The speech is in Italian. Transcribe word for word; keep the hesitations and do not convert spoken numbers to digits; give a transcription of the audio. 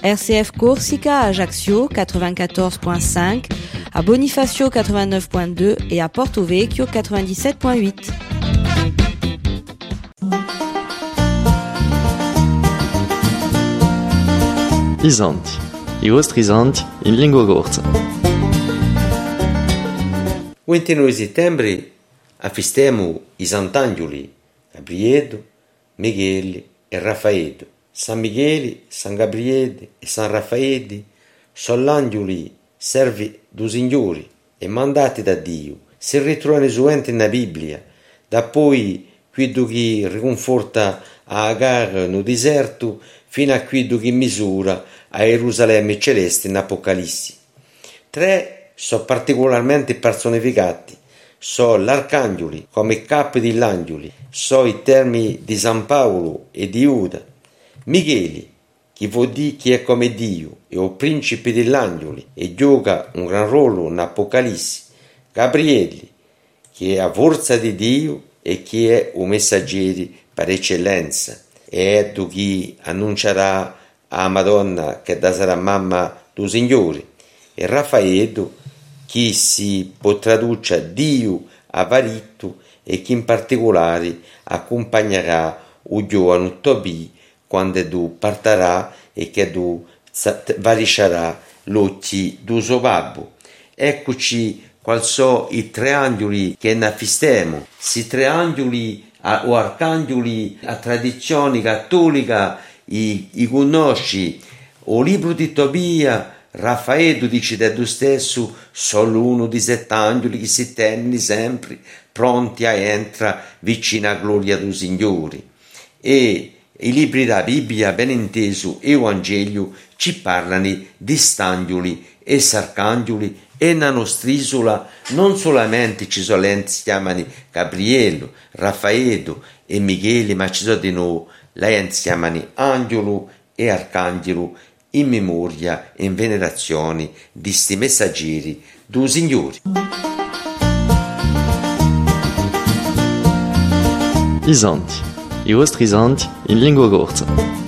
R C F Corsica à Ajaccio quatre-vingt-quatorze virgule cinq, à Bonifacio quatre-vingt-neuf virgule deux et à Porto Vecchio quatre-vingt-dix-sept virgule huit. Isanti, i vostri isanti in lingua corsa. Il ventinove settembre affistiamo i Sant'Angeli, Gabriele, Michele e Raffaele. San Michele, San Gabriele e San Raffaele sono angeli servi do Signore e mandati da Dio. Si ritrovano suente nella Bibbia, da poi quello che riconforta a Agar no deserto fino a quello che misura a Gerusalemme celeste in Apocalisse. Tre sono particolarmente personificati, sono l'arcangeli come capi degli angeli, sono i termini di San Paolo e di Giuda. Michele, che vuol dire che è come Dio, è il principe degli angeli e gioca un gran ruolo in Apocalisse. Gabriele, che è la forza di Dio e che è un messaggero per eccellenza, è chi annuncerà a Madonna che sarà mamma del Signore. E Raffaele, che si può tradurre Dio a varitto e che in particolare accompagnerà il giovane Tobì quando tu partirà e che tu variscerà l'occhi del suo babbo. Eccoci quali sono i tre angeli che ne affistiamo. Si tre angeli o arcangeli a tradizione cattolica i, i conosci. O libro di Tobia, Raffaele dice da tu stesso, solo uno di sette angeli che si tengono sempre pronti a entrare vicino alla gloria del Signore. E i libri della Bibbia, ben inteso, e il Vangelo ci parlano di st'angeli e sarcangeli e nella nostra isola non solamente ci sono le si chiamano Gabriele, Raffaele e Michele, ma ci sono di noi le si chiamano angelo e arcangelo in memoria e in venerazione di sti messaggeri del Signore. I santi, i vostri santi in lingua corsa.